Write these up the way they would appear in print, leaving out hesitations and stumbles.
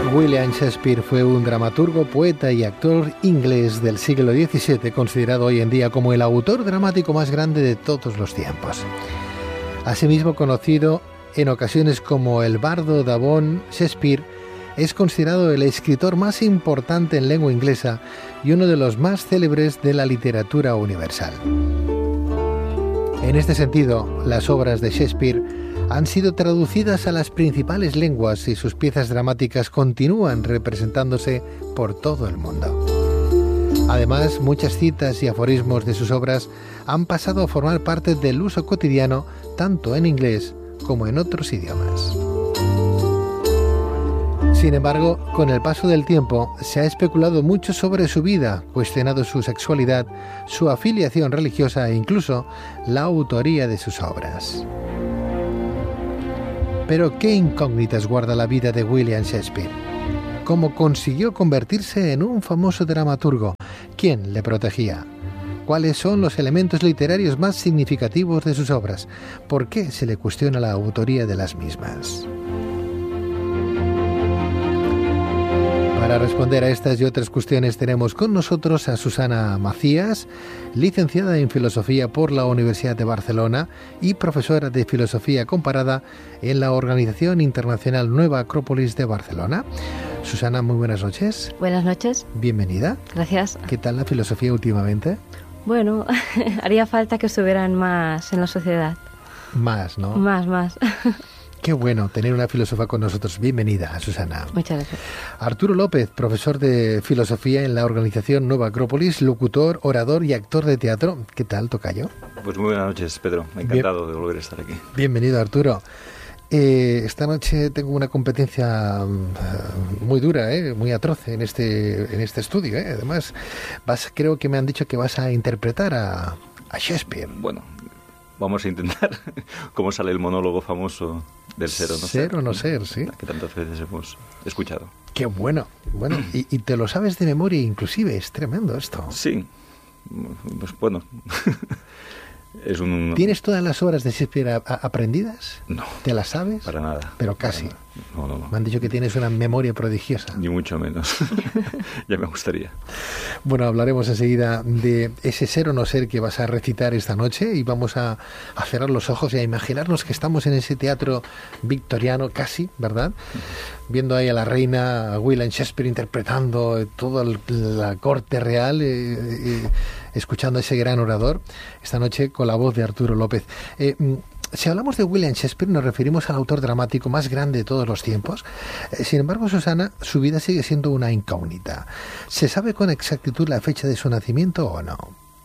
William Shakespeare fue un dramaturgo, poeta y actor inglés del siglo XVII, considerado hoy en día como el autor dramático más grande de todos los tiempos. Asimismo conocido en ocasiones como el bardo de Avon, Shakespeare es considerado el escritor más importante en lengua inglesa y uno de los más célebres de la literatura universal. En este sentido, las obras de Shakespeare han sido traducidas a las principales lenguas y sus piezas dramáticas continúan representándose por todo el mundo. Además, muchas citas y aforismos de sus obras han pasado a formar parte del uso cotidiano tanto en inglés como en otros idiomas. Sin embargo, con el paso del tiempo se ha especulado mucho sobre su vida, cuestionado su sexualidad, su afiliación religiosa e incluso la autoría de sus obras. Pero ¿qué incógnitas guarda la vida de William Shakespeare? ¿Cómo consiguió convertirse en un famoso dramaturgo? ¿Quién le protegía? ¿Cuáles son los elementos literarios más significativos de sus obras? ¿Por qué se le cuestiona la autoría de las mismas? Para responder a estas y otras cuestiones tenemos con nosotros a Susana Macías, licenciada en Filosofía por la Universidad de Barcelona y profesora de Filosofía Comparada en la Organización Internacional Nueva Acrópolis de Barcelona. Susana, muy buenas noches. Buenas noches. Bienvenida. Gracias. ¿Qué tal la filosofía últimamente? Bueno, haría falta que estuvieran más en la sociedad. Más, ¿no? Más. Qué bueno tener una filósofa con nosotros. Bienvenida, Susana. Muchas gracias. Arturo López, profesor de Filosofía en la Organización Nueva Acrópolis, locutor, orador y actor de teatro. ¿Qué tal, tocayo? Pues muy buenas noches, Pedro. Encantado de volver a estar aquí. Bienvenido, Arturo. Esta noche tengo una competencia muy dura, muy atroz en este estudio. Además, creo que me han dicho que vas a interpretar a Shakespeare. Bueno, vamos a intentar cómo sale el monólogo famoso del ser o no ser. Ser o no ser, sí. Que tantas veces hemos escuchado. Qué bueno. Bueno, y te lo sabes de memoria inclusive, es tremendo esto. Sí, pues bueno. ¿Tienes todas las obras de Shakespeare aprendidas? No. ¿Te las sabes? Para nada. Pero casi. No. Me han dicho que tienes una memoria prodigiosa. Ni mucho menos. Ya me gustaría. Bueno, hablaremos enseguida de ese ser o no ser que vas a recitar esta noche y vamos a cerrar los ojos y a imaginarnos que estamos en ese teatro victoriano casi, ¿verdad? Viendo ahí a la reina, a William Shakespeare interpretando toda la corte real, escuchando a ese gran orador, esta noche con la voz de Arturo López. Si hablamos de William Shakespeare nos referimos al autor dramático más grande de todos los tiempos. Sin embargo, Susana, su vida sigue siendo una incógnita. ¿Se sabe con exactitud la fecha de su nacimiento o no?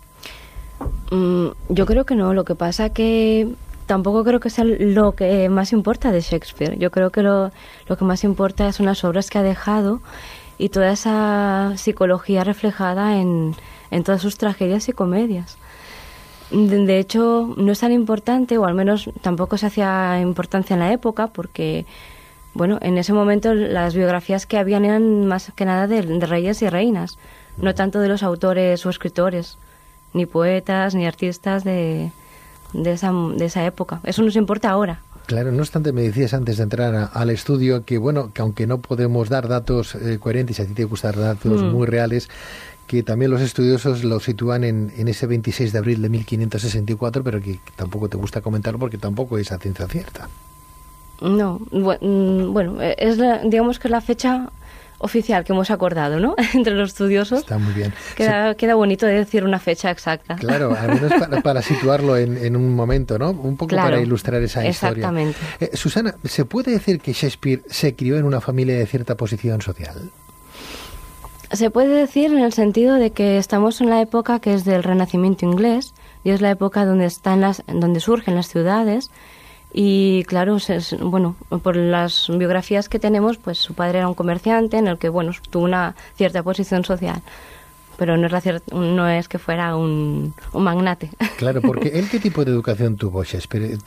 Yo creo que no. Lo que pasa que tampoco creo que sea lo que más importa de Shakespeare. Yo creo que lo que más importa son las obras que ha dejado y toda esa psicología reflejada en todas sus tragedias y comedias. De hecho, no es tan importante, o al menos tampoco se hacía importancia en la época, porque, bueno, en ese momento las biografías que habían eran más que nada de reyes y reinas, no tanto de los autores o escritores, ni poetas, ni artistas de esa época. Eso nos importa ahora. Claro, no obstante, me decías antes de entrar al estudio que, bueno, que aunque no podemos dar datos coherentes, a ti te gusta dar datos muy reales, que también los estudiosos lo sitúan en ese 26 de abril de 1564, pero que tampoco te gusta comentarlo porque tampoco es a ciencia cierta. No, bueno, digamos que es la fecha oficial que hemos acordado, ¿no? Entre los estudiosos. Está muy bien. Queda bonito de decir una fecha exacta. Claro, al menos para situarlo en un momento, ¿no? Un poco claro, para ilustrar esa historia. Exactamente. Susana, ¿se puede decir que Shakespeare se crió en una familia de cierta posición social? Se puede decir en el sentido de que estamos en la época que es del Renacimiento inglés y es la época donde surgen las ciudades y claro, bueno, por las biografías que tenemos, pues su padre era un comerciante en el que, bueno, tuvo una cierta posición social, pero no es que fuera un magnate. Claro, porque ¿él qué tipo de educación tuvo, Shakespeare?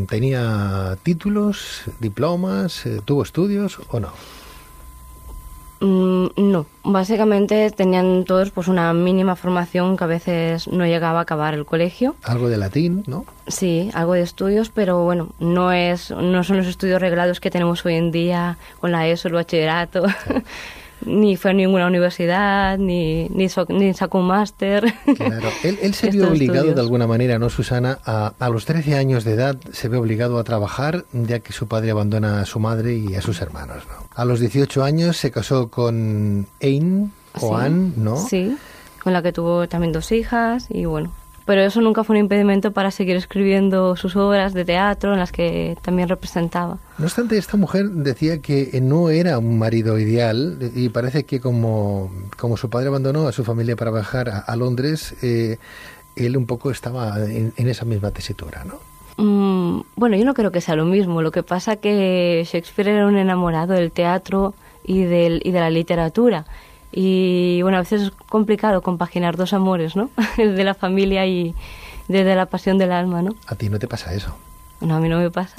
¿Tenía títulos, diplomas, tuvo estudios o no? No, básicamente tenían todos pues una mínima formación que a veces no llegaba a acabar el colegio. Algo de latín, ¿no? Sí, algo de estudios, pero bueno, no son los estudios reglados que tenemos hoy en día con la ESO, el bachillerato. Sí. Ni fue a ninguna universidad, ni sacó un máster. Claro, él se vio obligado estudios. De alguna manera, ¿no, Susana? A los 13 años de edad se ve obligado a trabajar, ya que su padre abandona a su madre y a sus hermanos, ¿no? A los 18 años se casó con Anne, o sí, Anne, ¿no? Sí, con la que tuvo también 2 hijas y bueno. Pero eso nunca fue un impedimento para seguir escribiendo sus obras de teatro en las que también representaba. No obstante, esta mujer decía que no era un marido ideal y parece que como su padre abandonó a su familia para viajar a Londres, él un poco estaba en esa misma tesitura, ¿no? Bueno, yo no creo que sea lo mismo. Lo que pasa que Shakespeare era un enamorado del teatro y de la literatura. Y bueno, a veces es complicado compaginar 2 amores, ¿no? El de la familia y de la pasión del alma, ¿no? ¿A ti no te pasa eso? No, a mí no me pasa.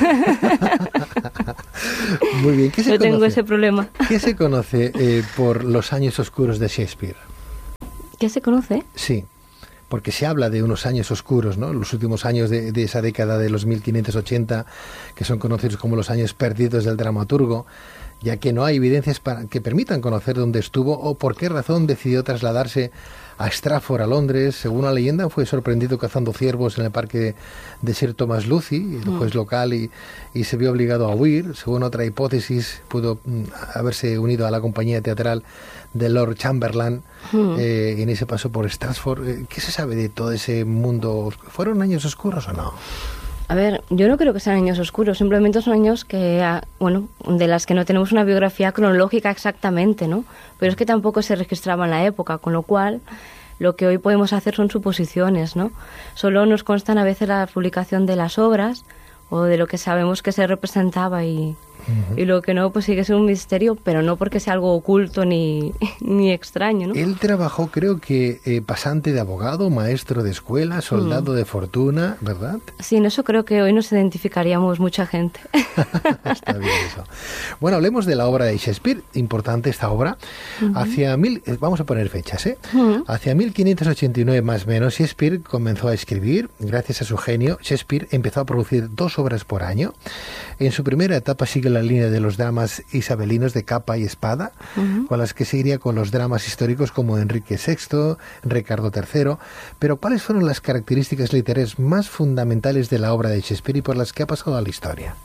Muy bien. ¿Qué se conoce? Tengo ese problema. ¿Qué se conoce por los años oscuros de Shakespeare? ¿Qué se conoce? Sí, porque se habla de unos años oscuros, ¿no? Los últimos años de esa década de los 1580, que son conocidos como los años perdidos del dramaturgo, ya que no hay evidencias que permitan conocer dónde estuvo o por qué razón decidió trasladarse a Stratford, a Londres. Según la leyenda, fue sorprendido cazando ciervos en el parque de Sir Thomas Lucy, el juez local, y se vio obligado a huir. Según otra hipótesis, pudo haberse unido a la compañía teatral de Lord Chamberlain en ese paso por Stratford. ¿Qué se sabe de todo ese mundo? ¿Fueron años oscuros o no? A ver, yo no creo que sean años oscuros, simplemente son años que, bueno, de las que no tenemos una biografía cronológica exactamente, ¿no? Pero es que tampoco se registraba en la época, con lo cual lo que hoy podemos hacer son suposiciones, ¿no? Solo nos constan a veces la publicación de las obras o de lo que sabemos que se representaba y lo que no, pues sigue siendo un misterio, pero no porque sea algo oculto ni extraño, ¿no? Él trabajó, creo que pasante de abogado, maestro de escuela, soldado de fortuna, ¿verdad? Sí, en eso creo que hoy nos identificaríamos mucha gente. Está bien eso. Bueno, hablemos de la obra de Shakespeare, importante esta obra. Vamos a poner fechas, ¿eh? Hacia 1589 más o menos, Shakespeare comenzó a escribir. Gracias a su genio, Shakespeare empezó a producir 2 obras por año. En su primera etapa sigue la línea de los dramas isabelinos de capa y espada, con las que seguiría con los dramas históricos como Enrique VI, Ricardo III. Pero ¿cuáles fueron las características literarias más fundamentales de la obra de Shakespeare y por las que ha pasado a la historia?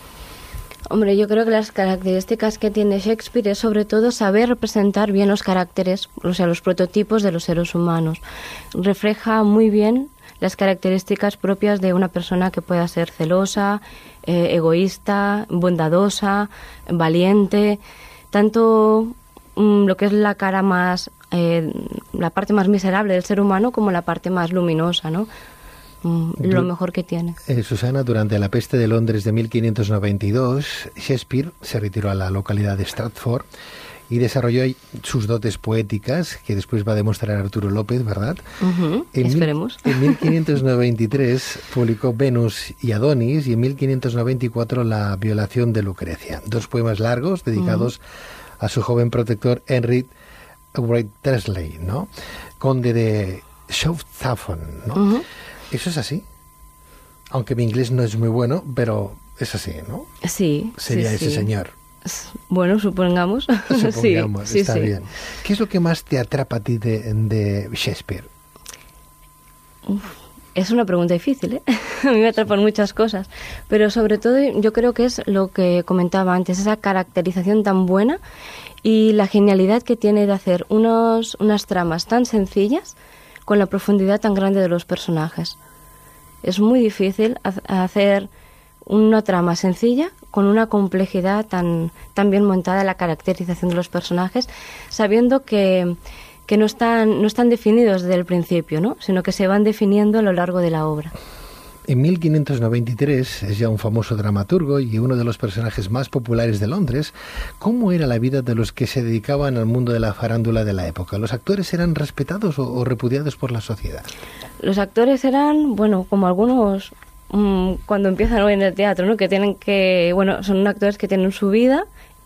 Hombre, yo creo que las características que tiene Shakespeare es sobre todo saber representar bien los caracteres, o sea, los prototipos de los seres humanos. Refleja muy bien las características propias de una persona que pueda ser celosa, egoísta, bondadosa, valiente, tanto lo que es la cara más, la parte más miserable del ser humano como la parte más luminosa, ¿no? Lo mejor que tiene. Susana, durante la peste de Londres de 1592, Shakespeare se retiró a la localidad de Stratford y desarrolló sus dotes poéticas, que después va a demostrar Arturo López, ¿verdad? Esperemos. En 1593 publicó Venus y Adonis y en 1594 La violación de Lucrecia. 2 poemas largos dedicados a su joven protector Henry Wriothesley, ¿no? Conde de Southampton, ¿no? ¿Eso es así? Aunque mi inglés no es muy bueno, pero es así, ¿no? Sí. Sería ese señor. Bueno, supongamos. Supongamos, sí, está bien. ¿Qué es lo que más te atrapa a ti de Shakespeare? Es una pregunta difícil, ¿eh? A mí me atrapan muchas cosas, pero sobre todo yo creo que es lo que comentaba antes, esa caracterización tan buena y la genialidad que tiene de hacer unas tramas tan sencillas con la profundidad tan grande de los personajes. Es muy difícil hacer una trama sencilla con una complejidad tan bien montada, la caracterización de los personajes, sabiendo que no están definidos desde el principio, ¿no? Sino que se van definiendo a lo largo de la obra. En 1593 es ya un famoso dramaturgo y uno de los personajes más populares de Londres. ¿Cómo era la vida de los que se dedicaban al mundo de la farándula de la época? ¿Los actores eran respetados o repudiados por la sociedad? Los actores eran, bueno, como algunos cuando empiezan hoy en el teatro, ¿no? Que tienen que, bueno, son actores que tienen su vida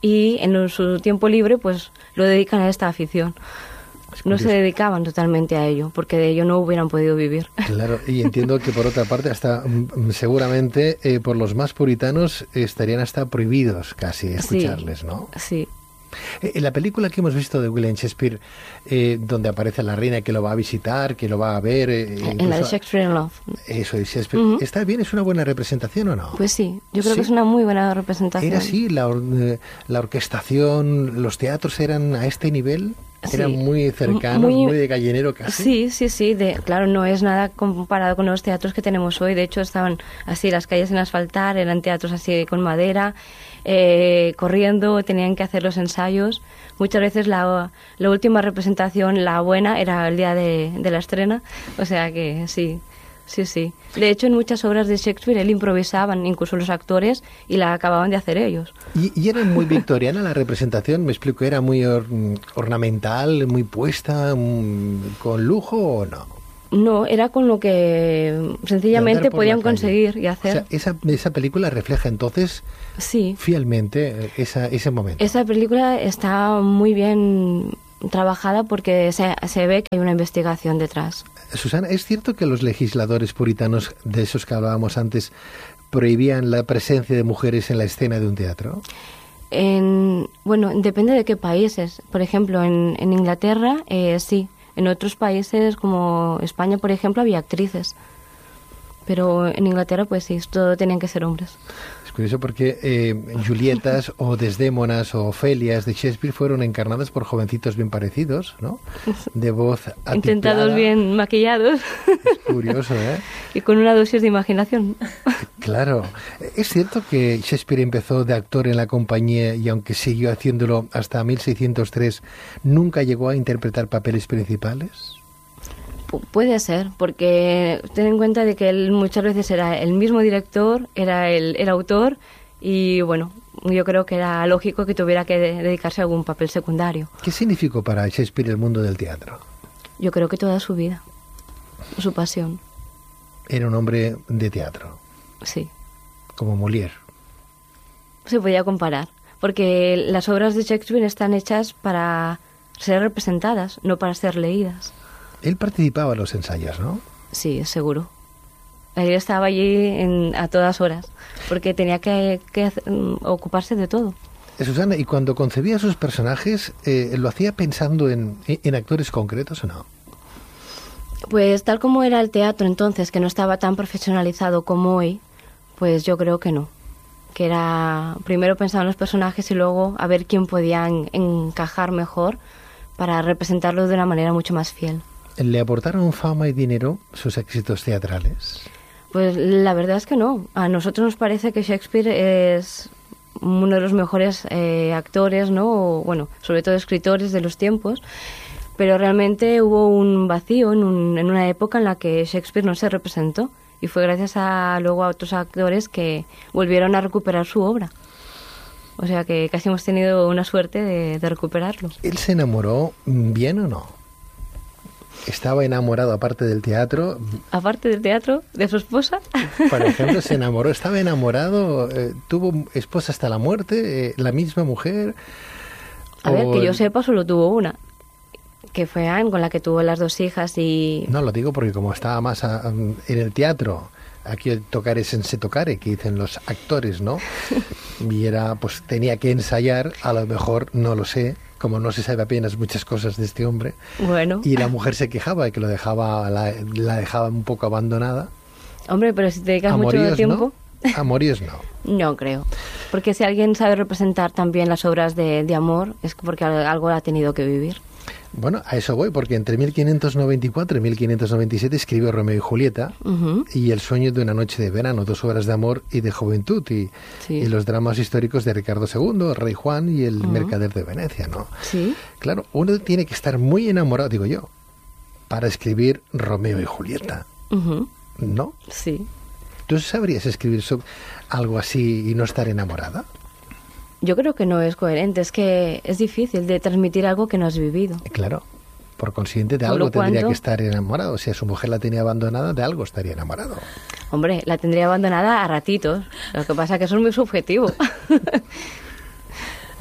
y en su tiempo libre pues lo dedican a esta afición. No se dedicaban totalmente a ello, porque de ello no hubieran podido vivir. Claro, y entiendo que por otra parte hasta seguramente por los más puritanos estarían hasta prohibidos casi escucharles, sí, ¿no? Sí. En la película que hemos visto de William Shakespeare, donde aparece la reina que lo va a visitar, que lo va a ver... en la de Shakespeare in Love. Eso de Shakespeare. ¿Está bien? ¿Es una buena representación o no? Pues sí, yo creo que es una muy buena representación. ¿Era así? ¿La orquestación, los teatros eran a este nivel? ¿Eran muy cercanos, muy de gallinero casi? Sí. Claro, no es nada comparado con los teatros que tenemos hoy. De hecho, estaban así las calles sin asfaltar, eran teatros así con madera, corriendo, tenían que hacer los ensayos. Muchas veces la última representación, la buena, era el día de la estrena. O sea que sí. De hecho, en muchas obras de Shakespeare él improvisaban, incluso los actores, y la acababan de hacer ellos. ¿Y era muy victoriana la representación? Me explico, ¿era muy ornamental, muy puesta, con lujo o no? No, era con lo que sencillamente podían conseguir y hacer. O sea, esa película refleja entonces fielmente ese momento. Esa película está muy bien trabajada porque se ve que hay una investigación detrás. Susana, ¿es cierto que los legisladores puritanos, de esos que hablábamos antes, prohibían la presencia de mujeres en la escena de un teatro? Bueno, depende de qué países. Por ejemplo, en Inglaterra, sí. En otros países, como España, por ejemplo, había actrices. Pero en Inglaterra, pues sí, todo tenían que ser hombres. Es curioso porque Julietas o Desdémonas o Ofelias de Shakespeare fueron encarnadas por jovencitos bien parecidos, ¿no? De voz atiplada. Intentados bien maquillados. Es curioso, ¿eh? Y con una dosis de imaginación. Claro. ¿Es cierto que Shakespeare empezó de actor en la compañía y aunque siguió haciéndolo hasta 1603, nunca llegó a interpretar papeles principales? Puede ser, porque ten en cuenta de que él muchas veces era el mismo director, era el autor, y bueno, yo creo que era lógico que tuviera que dedicarse a algún papel secundario. ¿Qué significó para Shakespeare el mundo del teatro? Yo creo que toda su vida, su pasión. Era un hombre de teatro. Sí. Como Molière. Se podía comparar, porque las obras de Shakespeare están hechas para ser representadas, no para ser leídas. Él participaba en los ensayos, ¿no? Sí, seguro. Él estaba allí a todas horas, porque tenía que ocuparse de todo. Susana, ¿y cuando concebía sus personajes, lo hacía pensando en actores concretos o no? Pues tal como era el teatro entonces, que no estaba tan profesionalizado como hoy, pues yo creo que no. Que era primero pensar en los personajes y luego a ver quién podía encajar mejor para representarlos de una manera mucho más fiel. ¿Le aportaron fama y dinero sus éxitos teatrales? Pues la verdad es que no. A nosotros nos parece que Shakespeare es uno de los mejores actores, ¿no? O, bueno, sobre todo escritores de los tiempos, pero realmente hubo un vacío en una época en la que Shakespeare no se representó y fue gracias luego a otros actores que volvieron a recuperar su obra. O sea que casi hemos tenido una suerte de recuperarlo. ¿Él se enamoró bien o no? ¿Estaba enamorado aparte del teatro? ¿Aparte del teatro? ¿De su esposa? Por ejemplo, se enamoró, estaba enamorado, tuvo esposa hasta la muerte, la misma mujer. A ver, que yo sepa, solo tuvo una, que fue Anne, con la que tuvo las 2 hijas y... No, lo digo porque como estaba más en el teatro, aquí tocare sense tocare, que dicen los actores, ¿no? Y era, pues tenía que ensayar, a lo mejor, no lo sé, como no se sabe apenas muchas cosas de este hombre. Bueno. Y la mujer se quejaba de que la dejaba un poco abandonada. Hombre, pero si te dedicas mucho tiempo... ¿no? Amoríos no. No creo. Porque si alguien sabe representar también las obras de amor, es porque algo ha tenido que vivir. Bueno, a eso voy, porque entre 1594 y 1597 escribió Romeo y Julieta y El sueño de una noche de verano, 2 obras de amor y de juventud, y los dramas históricos de Ricardo II, el Rey Juan y el Mercader de Venecia, ¿no? Sí. Claro, uno tiene que estar muy enamorado, digo yo, para escribir Romeo y Julieta, ¿no? Sí. ¿Tú sabrías escribir algo así y no estar enamorada? Yo creo que no es coherente, es que es difícil de transmitir algo que no has vivido. Claro, por consiguiente de algo tendría que estar enamorado. Si a su mujer la tenía abandonada, de algo estaría enamorado. Hombre, la tendría abandonada a ratitos, lo que pasa es que eso es muy subjetivo.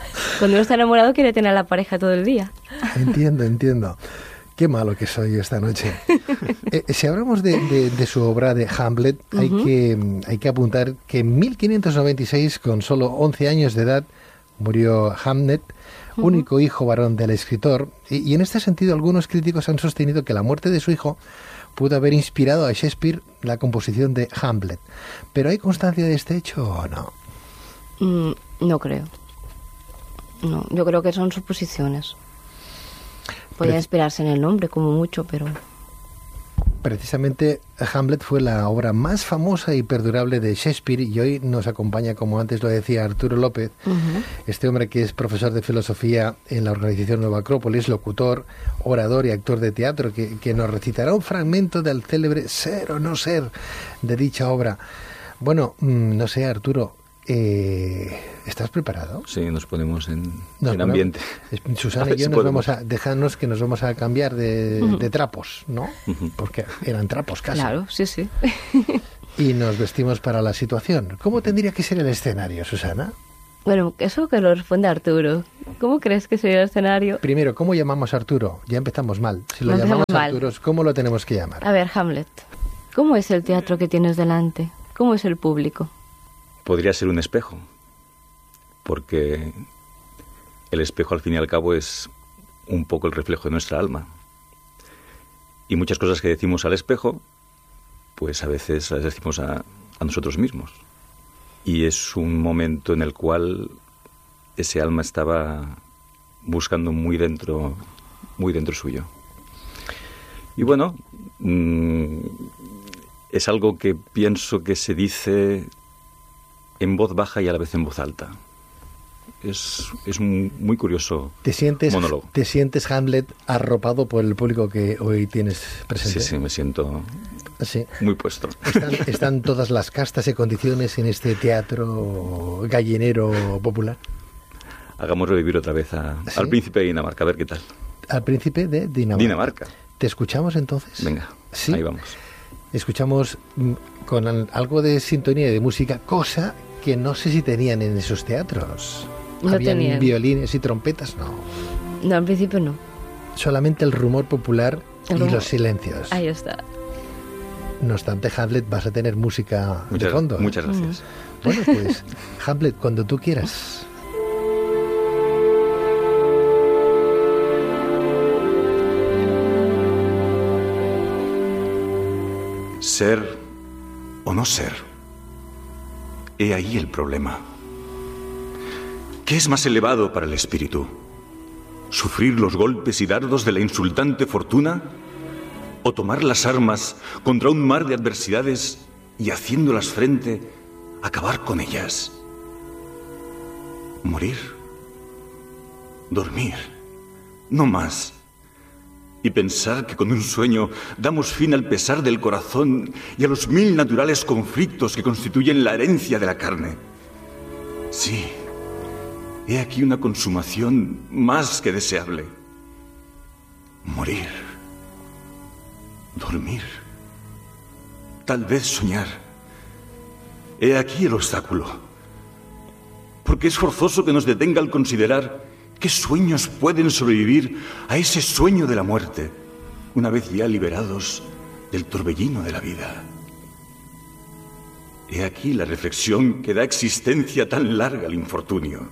Cuando uno está enamorado quiere tener a la pareja todo el día. Entiendo. Qué malo que soy esta noche. Si hablamos de su obra de Hamlet, hay que apuntar que en 1596, con solo 11 años de edad, murió Hamlet, único hijo varón del escritor. Y en este sentido, algunos críticos han sostenido que la muerte de su hijo pudo haber inspirado a Shakespeare la composición de Hamlet. ¿Pero hay constancia de este hecho o no? No creo. No, yo creo que son suposiciones. Podría inspirarse en el nombre, como mucho, pero... Precisamente Hamlet fue la obra más famosa y perdurable de Shakespeare, y hoy nos acompaña, como antes lo decía, Arturo López, este hombre que es profesor de filosofía en la organización Nueva Acrópolis, locutor, orador y actor de teatro, que nos recitará un fragmento del célebre Ser o no ser de dicha obra. Bueno, no sé, Arturo, ¿estás preparado? Sí, nos ponemos en ambiente. Susana y yo nos vamos a cambiar de trapos, ¿no? Porque eran trapos casi. Claro, sí. Y nos vestimos para la situación. ¿Cómo tendría que ser el escenario, Susana? Bueno, eso que lo responde Arturo. ¿Cómo crees que sería el escenario? Primero, ¿cómo llamamos a Arturo? Ya empezamos mal. Si lo llamamos a Arturo, ¿cómo lo tenemos que llamar? A ver, Hamlet, ¿cómo es el teatro que tienes delante? ¿Cómo es el público? Podría ser un espejo, porque el espejo al fin y al cabo es un poco el reflejo de nuestra alma. Y muchas cosas que decimos al espejo, pues a veces las decimos a nosotros mismos. Y es un momento en el cual ese alma estaba buscando muy dentro suyo. Y bueno, es algo que pienso que se dice en voz baja y a la vez en voz alta. Es un muy curioso monólogo. ¿Te sientes, Hamlet, arropado por el público que hoy tienes presente? Sí, me siento muy puesto. ¿Están todas las castas y condiciones en este teatro gallinero popular? Hagamos revivir otra vez al príncipe de Dinamarca, a ver qué tal. Al príncipe de Dinamarca. ¿Te escuchamos entonces? Venga, ¿sí? Ahí vamos. Escuchamos con algo de sintonía y de música, cosa que no sé si tenían en esos teatros. No ¿Habían tenían violines y trompetas? No. No, al principio no. Solamente el rumor popular y los silencios. Ahí está. No obstante, Hamlet, vas a tener música de fondo. Muchas gracias. Bueno, pues, Hamlet, cuando tú quieras. Ser o no ser. He ahí el problema. ¿Qué es más elevado para el espíritu? ¿Sufrir los golpes y dardos de la insultante fortuna? ¿O tomar las armas contra un mar de adversidades y, haciéndolas frente, acabar con ellas? ¿Morir? ¿Dormir? No más. Y pensar que con un sueño damos fin al pesar del corazón y a los 1000 naturales conflictos que constituyen la herencia de la carne. Sí, he aquí una consumación más que deseable. Morir. Dormir. Tal vez soñar. He aquí el obstáculo. Porque es forzoso que nos detenga al considerar ¿qué sueños pueden sobrevivir a ese sueño de la muerte, una vez ya liberados del torbellino de la vida? He aquí la reflexión que da existencia tan larga al infortunio.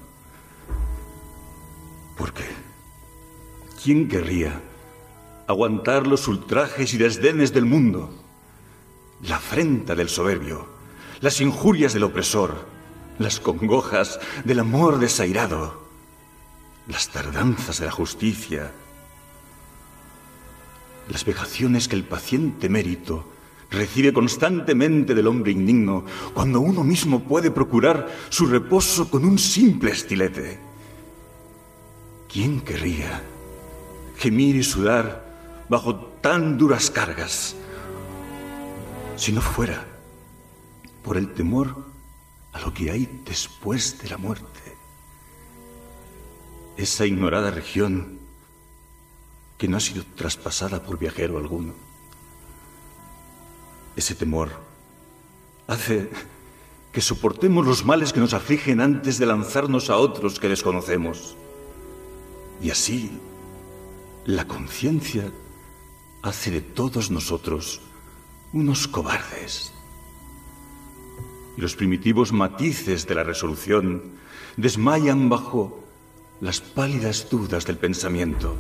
Porque ¿quién querría aguantar los ultrajes y desdenes del mundo, la afrenta del soberbio, las injurias del opresor, las congojas del amor desairado, las tardanzas de la justicia, las vejaciones que el paciente mérito recibe constantemente del hombre indigno cuando uno mismo puede procurar su reposo con un simple estilete? ¿Quién querría gemir y sudar bajo tan duras cargas si no fuera por el temor a lo que hay después de la muerte? Esa ignorada región que no ha sido traspasada por viajero alguno. Ese temor hace que soportemos los males que nos afligen antes de lanzarnos a otros que desconocemos. Y así, la conciencia hace de todos nosotros unos cobardes. Y los primitivos matices de la resolución desmayan bajo las pálidas dudas del pensamiento.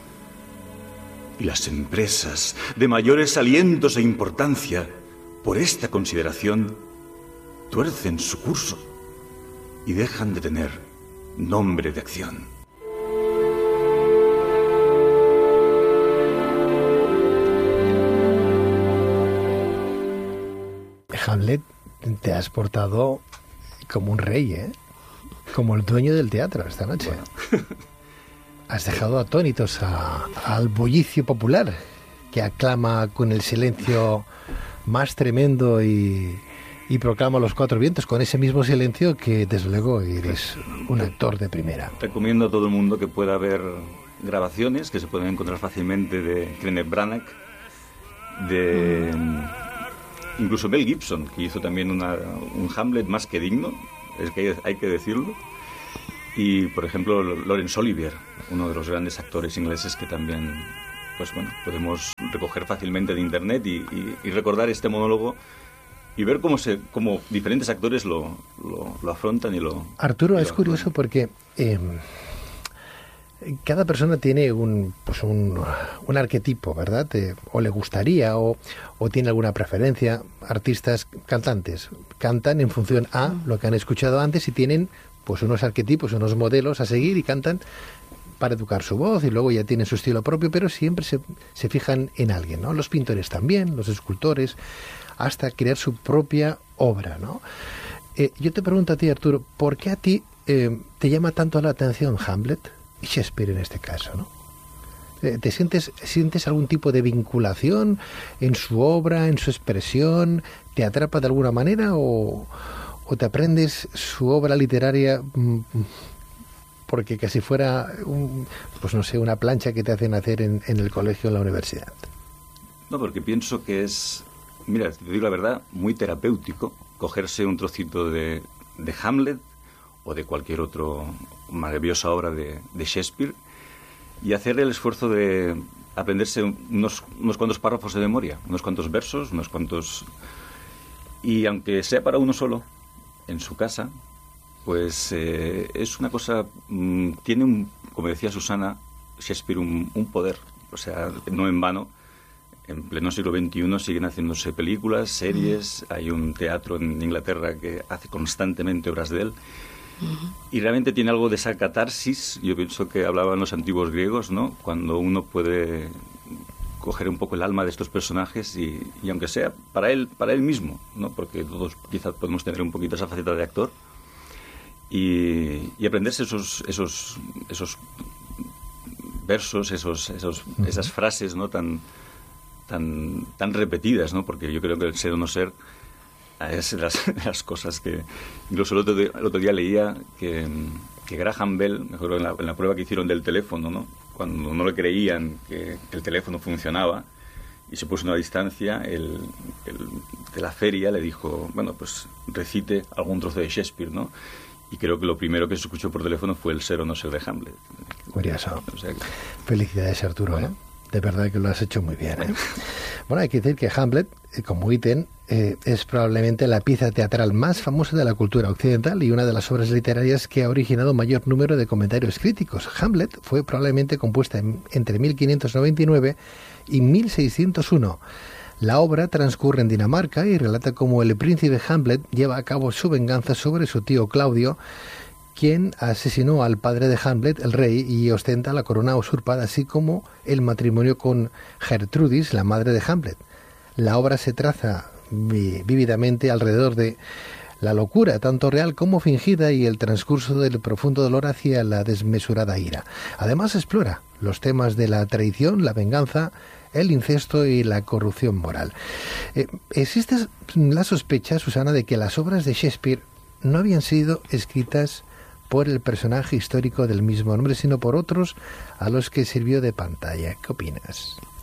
Y las empresas de mayores alientos e importancia, por esta consideración, tuercen su curso y dejan de tener nombre de acción. Hamlet, te has portado como un rey, ¿eh? Como el dueño del teatro esta noche. Bueno. Has dejado atónitos al bullicio popular, que aclama con el silencio más tremendo y proclama los cuatro vientos, con ese mismo silencio que, desde luego, eres un actor de primera. Recomiendo a todo el mundo que pueda ver grabaciones que se pueden encontrar fácilmente de Kenneth Branagh, de incluso Mel Gibson, que hizo también un Hamlet más que digno, es que hay que decirlo. Y, por ejemplo, Laurence Olivier, uno de los grandes actores ingleses que también, pues bueno, podemos recoger fácilmente de internet y recordar este monólogo y ver cómo diferentes actores lo afrontan y lo... Arturo, es curioso porque cada persona tiene un arquetipo, ¿verdad? O le gustaría o tiene alguna preferencia. Artistas, cantantes, cantan en función a lo que han escuchado antes y tienen pues unos arquetipos, unos modelos a seguir y cantan para educar su voz y luego ya tienen su estilo propio, pero siempre se fijan en alguien, ¿no? Los pintores también, los escultores, hasta crear su propia obra, ¿no? Yo te pregunto a ti, Arturo, ¿por qué a ti te llama tanto la atención Hamlet y Shakespeare en este caso, ¿no? ¿Te sientes algún tipo de vinculación en su obra, en su expresión? ¿Te atrapa de alguna manera o te aprendes su obra literaria porque casi fuera una plancha que te hacen hacer en el colegio o en la universidad? No, porque pienso que es, mira, te digo la verdad, muy terapéutico cogerse un trocito de Hamlet o de cualquier otro maravillosa obra de Shakespeare y hacer el esfuerzo de aprenderse unos cuantos párrafos de memoria, unos cuantos versos, unos cuantos... Y aunque sea para uno solo, en su casa, pues es una cosa... tiene, como decía Susana, Shakespeare un poder. O sea, no en vano, en pleno siglo XXI siguen haciéndose películas, series, hay un teatro en Inglaterra que hace constantemente obras de él. Y realmente tiene algo de esa catarsis, yo pienso que hablaban los antiguos griegos, ¿no? Cuando uno puede coger un poco el alma de estos personajes y aunque sea para él mismo, ¿no? Porque todos quizás podemos tener un poquito esa faceta de actor y aprenderse esos versos, esas frases, ¿no? tan repetidas, ¿no? Porque yo creo que el ser o no ser es las cosas que... Incluso el otro día leía que Graham Bell, mejor en la prueba que hicieron del teléfono, ¿no? Cuando no le creían que el teléfono funcionaba y se puso a una distancia, el de la feria le dijo, bueno, pues recite algún trozo de Shakespeare, ¿no? Y creo que lo primero que se escuchó por teléfono fue el ser o no ser de Hamlet. Curioso. O sea, felicidades, Arturo, bueno. De verdad que lo has hecho muy bien, ¿eh? Bueno, hay que decir que Hamlet, como ítem, es probablemente la pieza teatral más famosa de la cultura occidental y una de las obras literarias que ha originado mayor número de comentarios críticos. Hamlet fue probablemente compuesta entre 1599 y 1601. La obra transcurre en Dinamarca y relata cómo el príncipe Hamlet lleva a cabo su venganza sobre su tío Claudio, quien asesinó al padre de Hamlet, el rey, y ostenta la corona usurpada, así como el matrimonio con Gertrudis, la madre de Hamlet. La obra se traza vívidamente alrededor de la locura, tanto real como fingida, y el transcurso del profundo dolor hacia la desmesurada ira. Además explora los temas de la traición, la venganza, el incesto y la corrupción moral. Existe la sospecha, Susana, de que las obras de Shakespeare no habían sido escritas por el personaje histórico del mismo nombre, sino por otros a los que sirvió de pantalla. ¿Qué opinas?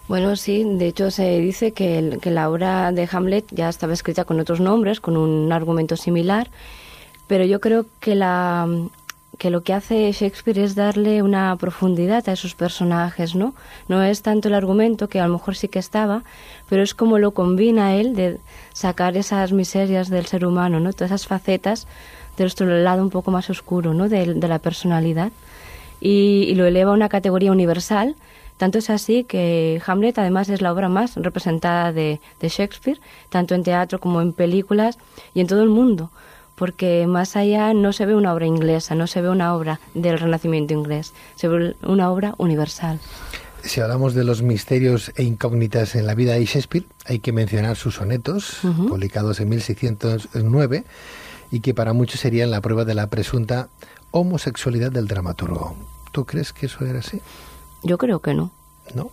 Bueno, sí, de hecho se dice que la obra de Hamlet ya estaba escrita con otros nombres, con un argumento similar, pero yo creo que lo que hace Shakespeare es darle una profundidad a esos personajes, ¿no? No es tanto el argumento, que a lo mejor sí que estaba, pero es como lo combina él de sacar esas miserias del ser humano, ¿no? Todas esas facetas de nuestro lado un poco más oscuro, ¿no? De la personalidad. Y lo eleva a una categoría universal. Tanto es así que Hamlet además es la obra más representada de Shakespeare, tanto en teatro como en películas y en todo el mundo, porque más allá no se ve una obra inglesa, no se ve una obra del Renacimiento inglés, se ve una obra universal. Si hablamos de los misterios e incógnitas en la vida de Shakespeare, hay que mencionar sus sonetos, publicados en 1609, y que para muchos serían la prueba de la presunta homosexualidad del dramaturgo. ¿Tú crees que eso era así? Yo creo que no. ¿No?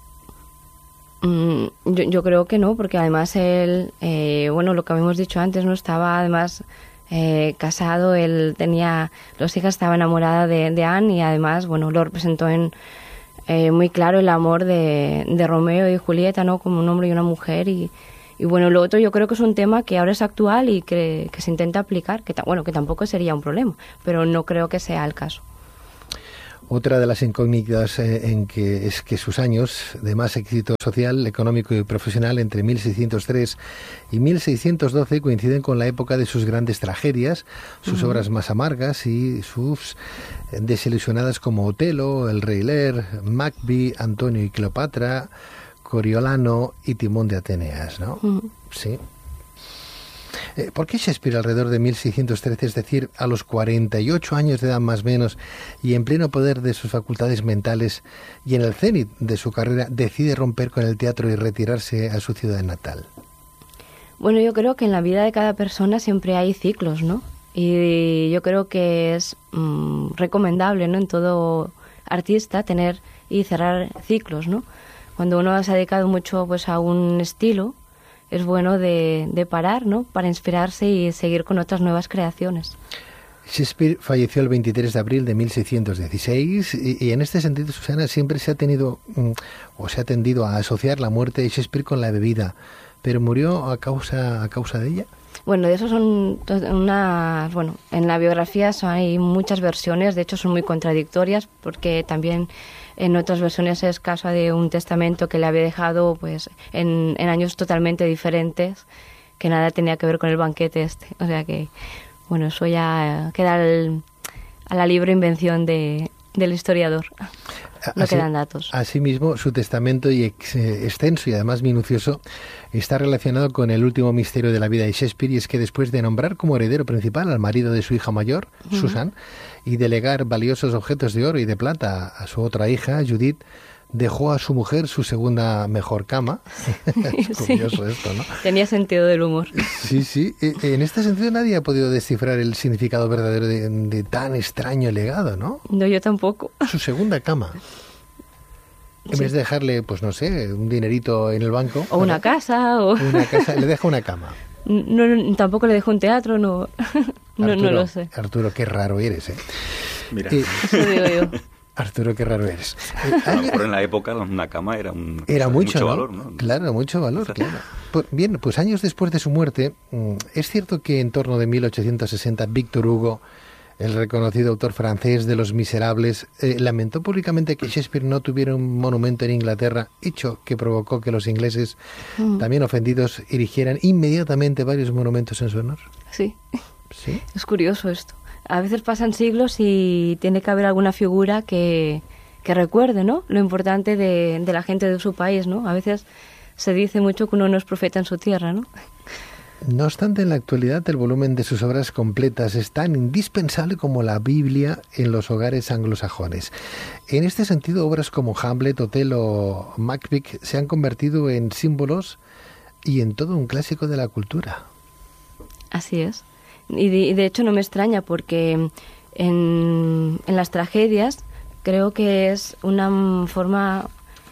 Yo creo que no, porque además él, bueno, lo que habíamos dicho antes, no estaba además casado, él tenía, los hijas, estaba enamorada de Anne y además, bueno, lo representó en muy claro el amor de Romeo y Julieta, ¿no? Como un hombre y una mujer y bueno, lo otro yo creo que es un tema que ahora es actual y que se intenta aplicar, que tampoco sería un problema, pero no creo que sea el caso. Otra de las incógnitas es que sus años de más éxito social, económico y profesional entre 1603 y 1612 coinciden con la época de sus grandes tragedias, sus obras más amargas y sus desilusionadas como Otelo, El Rey Lear, Macbeth, Antonio y Cleopatra, Coriolano y Timón de Ateneas, ¿no? Sí. ¿Por qué Shakespeare alrededor de 1613, es decir, a los 48 años de edad más o menos, y en pleno poder de sus facultades mentales y en el cénit de su carrera, decide romper con el teatro y retirarse a su ciudad natal? Bueno, yo creo que en la vida de cada persona siempre hay ciclos, ¿no? Y yo creo que es recomendable, ¿no? En todo artista tener y cerrar ciclos, ¿no? Cuando uno se ha dedicado mucho pues a un estilo, es bueno de parar, ¿no? Para inspirarse y seguir con otras nuevas creaciones. Shakespeare falleció el 23 de abril de 1616 y en este sentido, Susana, siempre se ha tenido o se ha tendido a asociar la muerte de Shakespeare con la bebida, pero murió a causa de ella. Bueno, de eso son unas... Bueno, en la biografía hay muchas versiones, de hecho son muy contradictorias, porque también en otras versiones es caso de un testamento que le había dejado pues en años totalmente diferentes, que nada tenía que ver con el banquete este. O sea que, bueno, eso ya queda a la libre invención del historiador. No quedan datos. Asimismo, su testamento extenso y además minucioso está relacionado con el último misterio de la vida de Shakespeare, y es que después de nombrar como heredero principal al marido de su hija mayor, Susan, y delegar valiosos objetos de oro y de plata a su otra hija, Judith, dejó a su mujer su segunda mejor cama. Es curioso esto, ¿no? Tenía sentido del humor. Sí, sí. En este sentido nadie ha podido descifrar el significado verdadero de tan extraño legado, ¿no? No, yo tampoco. Su segunda cama. En vez de dejarle, pues no sé, un dinerito en el banco. O una casa. O... Una casa, le deja una cama. No, tampoco le dejo un teatro, no. No lo sé. Arturo, qué raro eres, ¿eh? Mira. Eso digo yo. Arturo, qué raro eres. A lo mejor en la época una cama era mucho, ¿no? valor, ¿no? Claro, mucho valor, claro. Bien, pues años después de su muerte, es cierto que en torno de 1860 Víctor Hugo, el reconocido autor francés de Los Miserables, lamentó públicamente que Shakespeare no tuviera un monumento en Inglaterra, hecho que provocó que los ingleses, también ofendidos, erigieran inmediatamente varios monumentos en su honor. Sí. ¿Sí? Es curioso esto. A veces pasan siglos y tiene que haber alguna figura que recuerde, ¿no?, lo importante de la gente de su país, ¿no? A veces se dice mucho que uno no es profeta en su tierra, ¿no? No obstante, en la actualidad el volumen de sus obras completas es tan indispensable como la Biblia en los hogares anglosajones. En este sentido, obras como Hamlet, Otelo o Macbeth se han convertido en símbolos y en todo un clásico de la cultura. Así es. Y de hecho no me extraña, porque en las tragedias creo que es una forma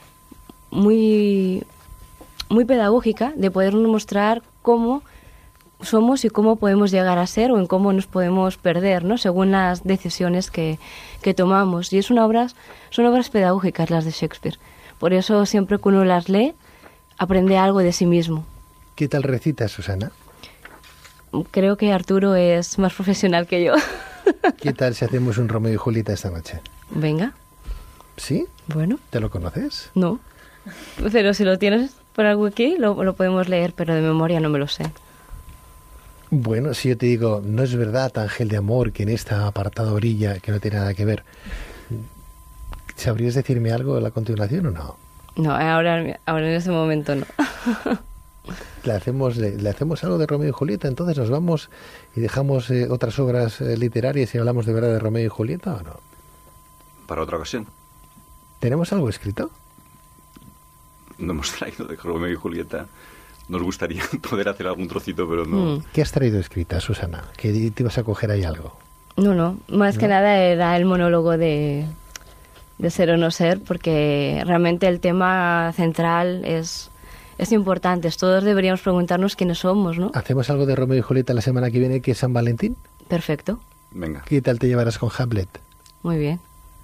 muy, muy pedagógica de podernos mostrar cómo somos y cómo podemos llegar a ser, o en cómo nos podemos perder, ¿no?, según las decisiones que tomamos. Y son obras pedagógicas las de Shakespeare, Por eso siempre que uno las lee, aprende algo de sí mismo. ¿Qué tal recita, Susana? Creo que Arturo es más profesional que yo. ¿Qué tal si hacemos un Romeo y Julieta esta noche? Venga. ¿Sí? Bueno. ¿Te lo conoces? No. Pero si lo tienes por algo aquí, lo podemos leer, pero de memoria no me lo sé. Bueno, si yo te digo, no es verdad, ángel de amor, que en esta apartada orilla, que no tiene nada que ver, ¿sabrías decirme algo a la continuación o no? No, ahora en ese momento no. Le hacemos algo de Romeo y Julieta, entonces nos vamos y dejamos otras obras literarias y hablamos de verdad de Romeo y Julieta, ¿o no? Para otra ocasión. ¿Tenemos algo escrito? No hemos traído de Romeo y Julieta. Nos gustaría poder hacer algún trocito, pero no. ¿Qué has traído escrita, Susana? ¿Que te ibas a coger ahí algo? No. Más que nada era el monólogo de ser o no ser, porque realmente el tema central es importante. Todos deberíamos preguntarnos quiénes somos, ¿no? ¿Hacemos algo de Romeo y Julieta la semana que viene, que es San Valentín? Perfecto. Venga. ¿Qué tal te llevarás con Hamlet? Muy bien.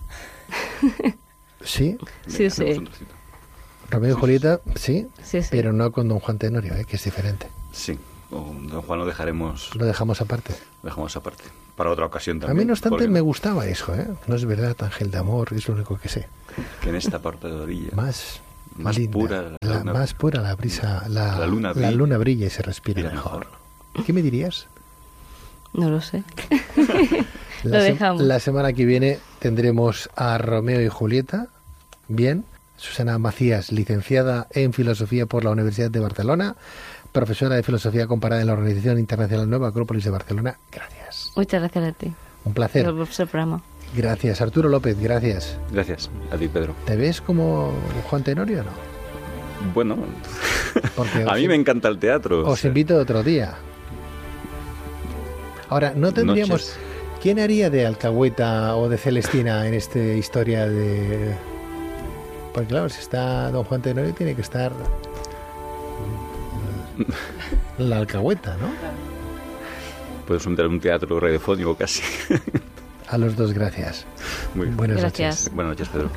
¿Sí? Sí, sí. Romeo y Julieta, sí, Sí. pero no con Don Juan Tenorio, que es diferente. Sí. Con Don Juan lo dejamos aparte. aparte. Para otra ocasión también. A mí, no obstante, porque me gustaba eso, ¿eh? No es verdad, ángel de amor, es lo único que sé. que en esta parte de orilla. Más linda, pura más pura la brisa, la luna brilla y se respira mejor. ¿Qué me dirías? No lo sé. Lo dejamos. La semana que viene tendremos a Romeo y Julieta. Bien. Susana Macías, licenciada en Filosofía por la Universidad de Barcelona, profesora de Filosofía Comparada en la Organización Internacional Nueva Acrópolis de Barcelona. Gracias. Muchas gracias a ti. Un placer. Por el programa. Gracias. Arturo López, gracias. Gracias. A ti, Pedro. ¿Te ves como Juan Tenorio o no? Bueno, Porque a mí me encanta el teatro. Os invito otro día. Ahora, no tendríamos... Noches. ¿Quién haría de Alcahueta o de Celestina en esta historia de...? Porque claro, si está Don Juan Tenorio tiene que estar la Alcahueta, ¿no? Puedes montar un teatro radiofónico casi. A los dos, gracias. Muy bien. Buenas Gracias. noches. Buenas noches, Pedro.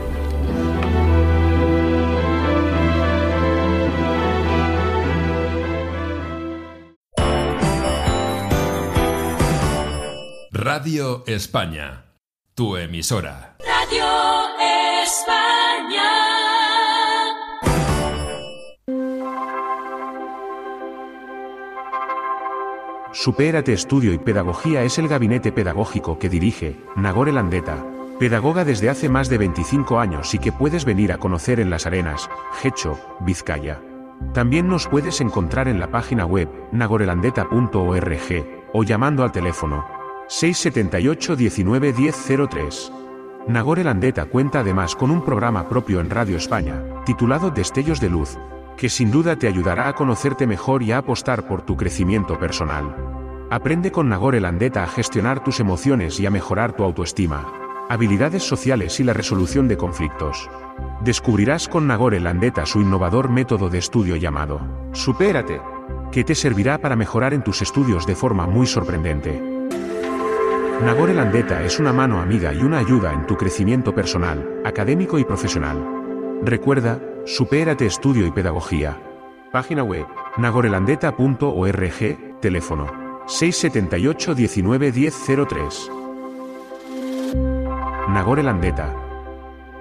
Radio España, tu emisora. Radio España. Supérate Estudio y Pedagogía es el gabinete pedagógico que dirige Nagore Landeta, pedagoga desde hace más de 25 años y que puedes venir a conocer en Las Arenas, Getxo, Vizcaya. También nos puedes encontrar en la página web nagorelandeta.org o llamando al teléfono 678 19 1003. Nagore Landeta cuenta además con un programa propio en Radio España, titulado Destellos de Luz, que sin duda te ayudará a conocerte mejor y a apostar por tu crecimiento personal. Aprende con Nagore Landeta a gestionar tus emociones y a mejorar tu autoestima, habilidades sociales y la resolución de conflictos. Descubrirás con Nagore Landeta su innovador método de estudio llamado Supérate, que te servirá para mejorar en tus estudios de forma muy sorprendente. Nagore Landeta es una mano amiga y una ayuda en tu crecimiento personal, académico y profesional. Recuerda, Supérate Estudio y Pedagogía. Página web, nagorelandeta.org, teléfono 678 19 1003. Nagore Landeta.